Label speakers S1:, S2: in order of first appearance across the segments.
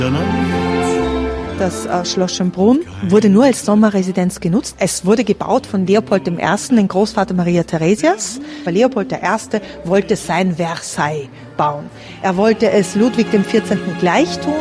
S1: Das Schloss Schönbrunn wurde nur als Sommerresidenz genutzt. Es wurde gebaut von Leopold I., den Großvater Maria Theresias. Weil Leopold I. wollte sein Versailles bauen. Er wollte es Ludwig XIV. Gleich tun.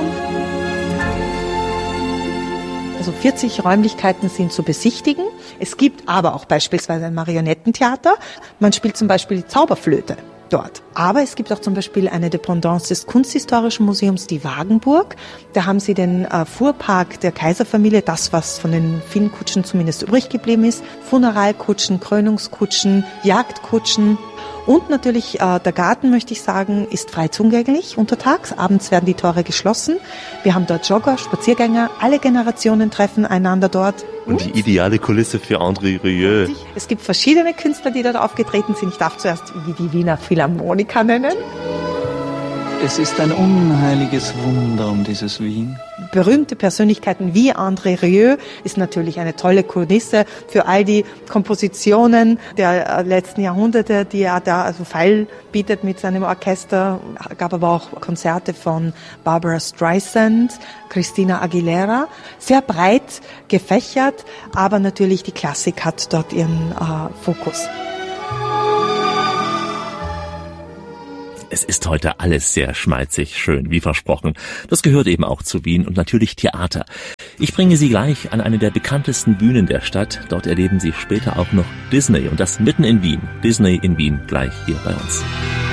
S1: Also 40 Räumlichkeiten sind zu besichtigen. Es gibt aber auch beispielsweise ein Marionettentheater. Man spielt zum Beispiel die Zauberflöte dort. Aber es gibt auch zum Beispiel eine Dependance des Kunsthistorischen Museums, die Wagenburg. Da haben sie den Fuhrpark der Kaiserfamilie, das, was von den vielen Kutschen zumindest übrig geblieben ist. Funeralkutschen, Krönungskutschen, Jagdkutschen. Und natürlich der Garten, möchte ich sagen, ist frei zugänglich untertags. Abends werden die Tore geschlossen. Wir haben dort Jogger, Spaziergänger. Alle Generationen treffen einander dort.
S2: Und die ideale Kulisse für André Rieu.
S1: Es gibt verschiedene Künstler, die dort aufgetreten sind. Ich darf zuerst die Wiener Philharmoniker nennen.
S3: Es ist ein unheiliges Wunder um dieses Wien.
S1: Berühmte Persönlichkeiten wie André Rieu ist natürlich eine tolle Kulisse für all die Kompositionen der letzten Jahrhunderte, die er da also feil bietet mit seinem Orchester. Es gab aber auch Konzerte von Barbara Streisand, Christina Aguilera. Sehr breit gefächert, aber natürlich die Klassik hat dort ihren Fokus.
S2: Es ist heute alles sehr schmalzig, schön, wie versprochen. Das gehört eben auch zu Wien und natürlich Theater. Ich bringe Sie gleich an eine der bekanntesten Bühnen der Stadt. Dort erleben Sie später auch noch Disney und das mitten in Wien. Disney in Wien, gleich hier bei uns.